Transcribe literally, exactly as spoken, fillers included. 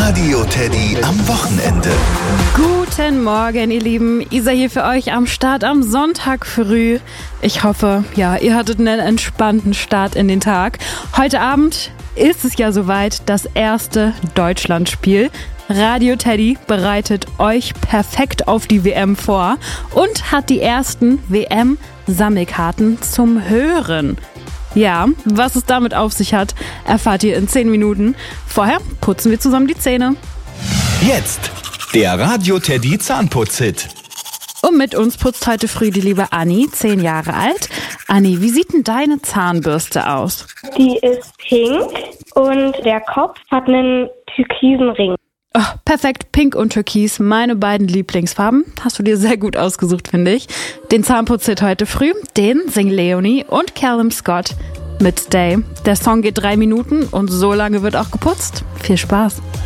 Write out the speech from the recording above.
Radio Teddy am Wochenende. Guten Morgen, ihr Lieben. Isa hier für euch am Start am Sonntag früh. Ich hoffe, ja, ihr hattet einen entspannten Start in den Tag. Heute Abend ist es ja soweit, das erste Deutschlandspiel. Radio Teddy bereitet euch perfekt auf die W M vor und hat die ersten W M-Sammelkarten zum Hören. Ja, was es damit auf sich hat, erfahrt ihr in zehn Minuten. Vorher putzen wir zusammen die Zähne. Jetzt der Radio Teddy Zahnputz-Hit. Und mit uns putzt heute früh die liebe Anni, zehn Jahre alt. Anni, wie sieht denn deine Zahnbürste aus? Die ist pink und der Kopf hat einen türkisen Ring. Oh, perfekt, Pink und Türkis, meine beiden Lieblingsfarben. Hast du dir sehr gut ausgesucht, finde ich. Den Zahnputz-Hit heute früh, den singen Leonie und Callum Scott mit Stay. Der Song geht drei Minuten und so lange wird auch geputzt. Viel Spaß.